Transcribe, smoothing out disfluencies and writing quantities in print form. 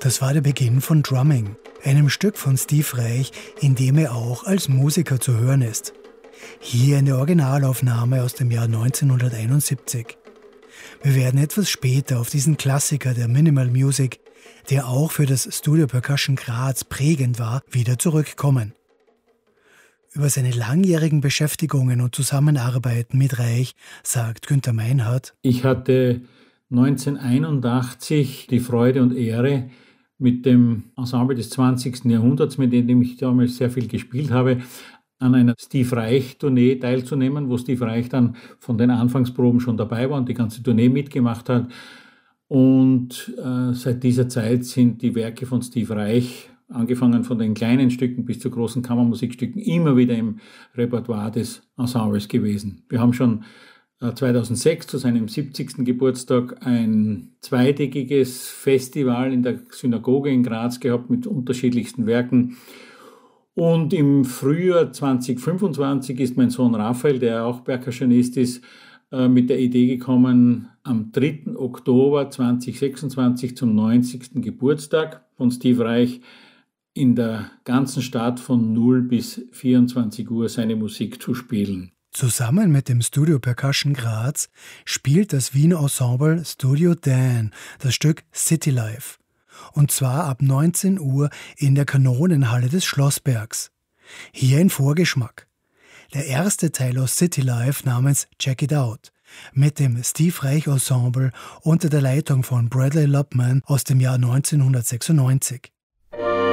Das war der Beginn von Drumming, einem Stück von Steve Reich, in dem er auch als Musiker zu hören ist. Hier eine Originalaufnahme aus dem Jahr 1971. Wir werden etwas später auf diesen Klassiker der Minimal Music, der auch für das Studio Percussion Graz prägend war, wieder zurückkommen. Über seine langjährigen Beschäftigungen und Zusammenarbeiten mit Reich sagt Günther Meinhardt: Ich hatte 1981 die Freude und Ehre, mit dem Ensemble des 20. Jahrhunderts, mit dem ich damals sehr viel gespielt habe, an einer Steve Reich-Tournee teilzunehmen, wo Steve Reich dann von den Anfangsproben schon dabei war und die ganze Tournee mitgemacht hat. Und seit dieser Zeit sind die Werke von Steve Reich, angefangen von den kleinen Stücken bis zu großen Kammermusikstücken, immer wieder im Repertoire des Ensembles gewesen. Wir haben schon 2006 zu seinem 70. Geburtstag ein zweitägiges Festival in der Synagoge in Graz gehabt mit unterschiedlichsten Werken. Und im Frühjahr 2025 ist mein Sohn Raphael, der auch Percussionist ist, mit der Idee gekommen, am 3. Oktober 2026 zum 90. Geburtstag von Steve Reich in der ganzen Stadt von 0 bis 24 Uhr seine Musik zu spielen. Zusammen mit dem Studio Percussion Graz spielt das Wiener Ensemble Studio Dan das Stück City Life. Und zwar ab 19 Uhr in der Kanonenhalle des Schlossbergs. Hier ein Vorgeschmack. Der erste Teil aus City Life namens Check It Out mit dem Steve Reich Ensemble unter der Leitung von Bradley Lupman aus dem Jahr 1996.